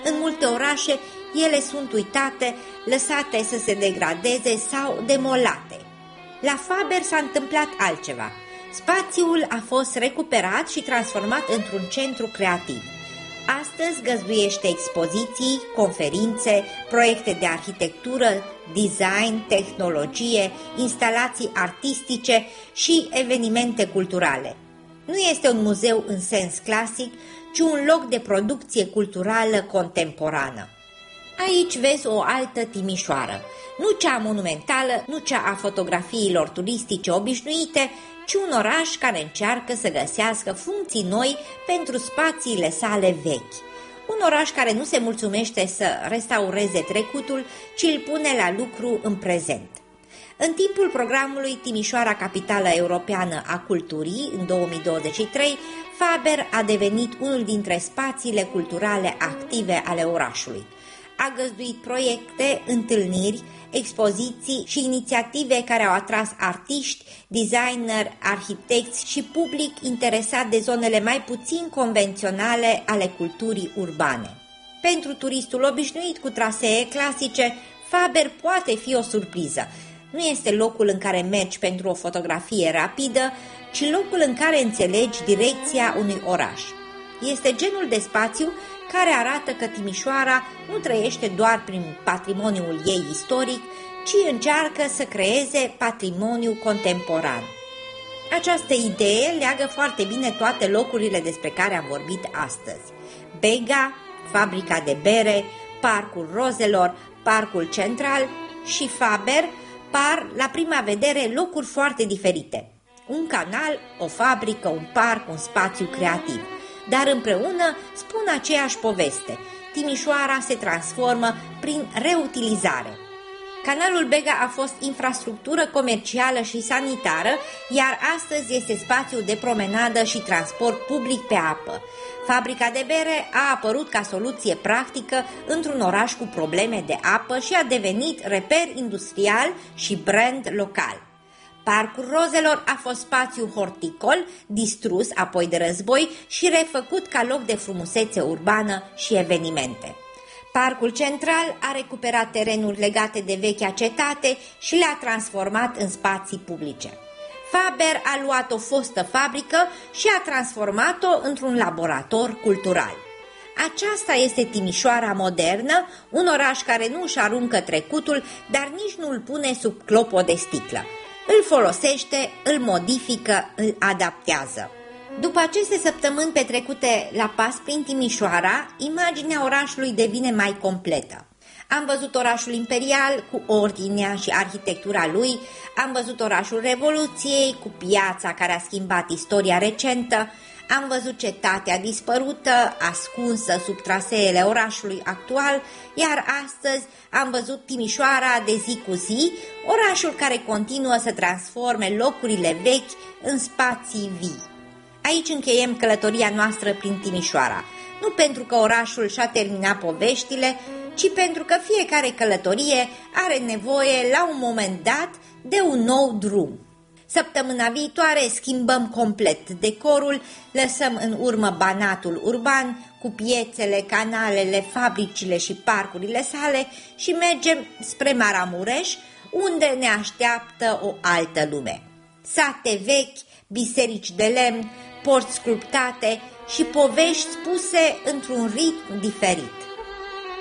În multe orașe, ele sunt uitate, lăsate să se degradeze sau demolate. La Faber s-a întâmplat altceva. Spațiul a fost recuperat și transformat într-un centru creativ. Astăzi găzduiește expoziții, conferințe, proiecte de arhitectură, design, tehnologie, instalații artistice și evenimente culturale. Nu este un muzeu în sens clasic, ci un loc de producție culturală contemporană. Aici vezi o altă Timișoară, nu cea monumentală, nu cea a fotografiilor turistice obișnuite, ci un oraș care încearcă să găsească funcții noi pentru spațiile sale vechi. Un oraș care nu se mulțumește să restaureze trecutul, ci îl pune la lucru în prezent. În timpul programului Timișoara Capitală Europeană a Culturii, în 2023, Faber a devenit unul dintre spațiile culturale active ale orașului. A găzduit proiecte, întâlniri, expoziții și inițiative care au atras artiști, designeri, arhitecți și public interesat de zonele mai puțin convenționale ale culturii urbane. Pentru turistul obișnuit cu trasee clasice, Faber poate fi o surpriză. Nu este locul în care mergi pentru o fotografie rapidă, ci locul în care înțelegi direcția unui oraș. Este genul de spațiu care arată că Timișoara nu trăiește doar prin patrimoniul ei istoric, ci încearcă să creeze patrimoniu contemporan. Această idee leagă foarte bine toate locurile despre care am vorbit astăzi. Bega, fabrica de bere, Parcul Rozelor, Parcul Central și Faber par la prima vedere locuri foarte diferite. Un canal, o fabrică, un parc, un spațiu creativ. Dar împreună spun aceeași poveste. Timișoara se transformă prin reutilizare. Canalul Bega a fost infrastructură comercială și sanitară, iar astăzi este spațiu de promenadă și transport public pe apă. Fabrica de bere a apărut ca soluție practică într-un oraș cu probleme de apă și a devenit reper industrial și brand local. Parcul Rozelor a fost spațiu horticol, distrus apoi de război și refăcut ca loc de frumusețe urbană și evenimente. Parcul Central a recuperat terenuri legate de vechea cetate și le-a transformat în spații publice. Faber a luat o fostă fabrică și a transformat-o într-un laborator cultural. Aceasta este Timișoara modernă, un oraș care nu își aruncă trecutul, dar nici nu îl pune sub clopot de sticlă. Îl folosește, îl modifică, îl adaptează. După aceste săptămâni petrecute la pas prin Timișoara, imaginea orașului devine mai completă. Am văzut orașul imperial cu ordinea și arhitectura lui, am văzut orașul Revoluției cu piața care a schimbat istoria recentă, am văzut cetatea dispărută, ascunsă sub traseele orașului actual, iar astăzi am văzut Timișoara de zi cu zi, orașul care continuă să transforme locurile vechi în spații vii. Aici încheiem călătoria noastră prin Timișoara, nu pentru că orașul și-a terminat poveștile, ci pentru că fiecare călătorie are nevoie la un moment dat de un nou drum. Săptămâna viitoare schimbăm complet decorul, lăsăm în urmă Banatul urban cu piețele, canalele, fabricile și parcurile sale și mergem spre Maramureș, unde ne așteaptă o altă lume. Sate vechi, biserici de lemn, porți sculptate și povești spuse într-un ritm diferit.